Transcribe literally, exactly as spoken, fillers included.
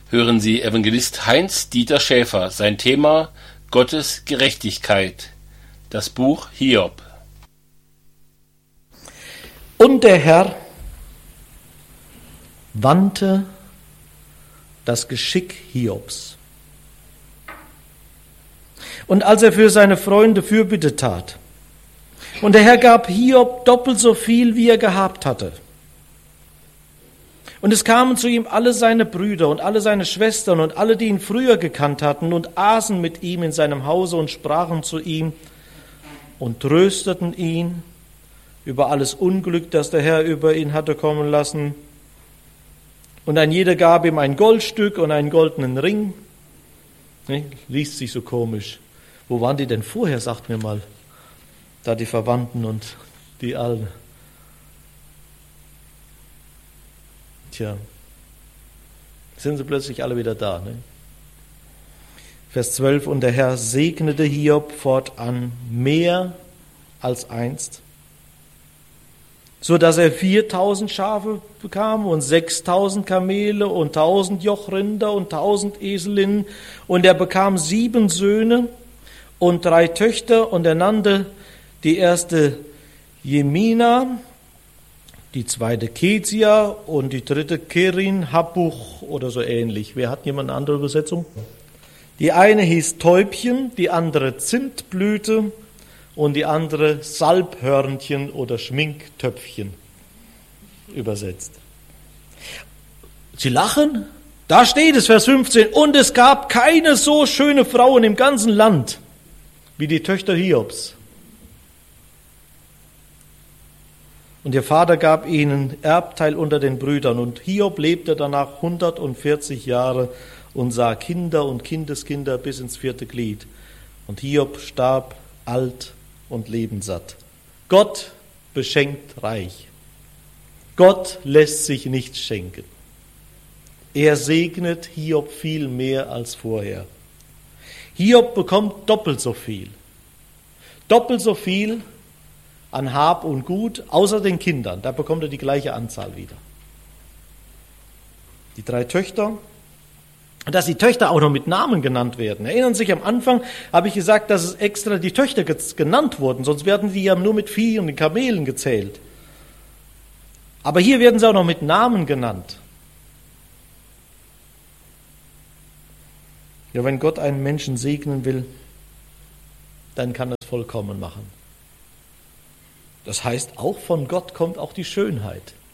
hören Sie Evangelist Heinz-Dieter Schäfer, sein Thema Gottes Gerechtigkeit, das Buch Hiob. Und der Herr wandte das Geschick Hiobs. Und als er für seine Freunde Fürbitte tat, und der Herr gab Hiob doppelt so viel, wie er gehabt hatte. Und es kamen zu ihm alle seine Brüder und alle seine Schwestern und alle, die ihn früher gekannt hatten, und aßen mit ihm in seinem Hause und sprachen zu ihm und trösteten ihn über alles Unglück, das der Herr über ihn hatte kommen lassen. Und ein jeder gab ihm ein Goldstück und einen goldenen Ring. Ne? Liest sich so komisch. Wo waren die denn vorher, sagt mir mal, da die Verwandten und die Alten. Tja, sind sie plötzlich alle wieder da. Ne? Vers zwölf, und der Herr segnete Hiob fortan mehr als einst, so dass er viertausend Schafe bekam und sechstausend Kamele und tausend Jochrinder und tausend Eselinnen, und er bekam sieben Söhne und drei Töchter, und er nannte die erste Jemina, die zweite Kezia und die dritte Kerin Habuch oder so ähnlich. Wer hat jemand eine andere Übersetzung? Die eine hieß Täubchen, die andere Zimtblüte und die andere Salbhörnchen oder Schminktöpfchen übersetzt. Sie lachen? Da steht es, Vers fünfzehn. Und es gab keine so schöne Frauen im ganzen Land wie die Töchter Hiobs. Und ihr Vater gab ihnen Erbteil unter den Brüdern. Und Hiob lebte danach hundertvierzig Jahre und sah Kinder und Kindeskinder bis ins vierte Glied. Und Hiob starb alt und lebenssatt. Gott beschenkt reich. Gott lässt sich nichts schenken. Er segnet Hiob viel mehr als vorher. Hiob bekommt doppelt so viel. Doppelt so viel an Hab und Gut, außer den Kindern. Da bekommt er die gleiche Anzahl wieder. Die drei Töchter, dass die Töchter auch noch mit Namen genannt werden. Erinnern Sie sich, am Anfang habe ich gesagt, dass es extra die Töchter genannt wurden, sonst werden die ja nur mit Vieh und den Kamelen gezählt. Aber hier werden sie auch noch mit Namen genannt. Ja, wenn Gott einen Menschen segnen will, dann kann er es vollkommen machen. Das heißt, auch von Gott kommt auch die Schönheit.